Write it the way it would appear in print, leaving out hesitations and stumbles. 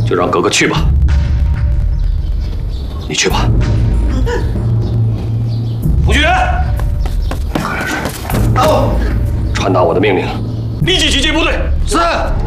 就让哥哥去吧。你去吧。胡军，传达我的命令，立即集结部队。 是。